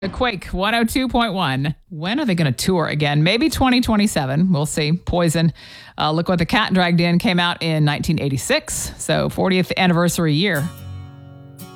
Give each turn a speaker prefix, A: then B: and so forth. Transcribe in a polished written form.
A: The Quake 102.1. When are they going to tour again? Maybe 2027. We'll see. Poison. Look What the Cat Dragged In came out in 1986. So 40th anniversary year.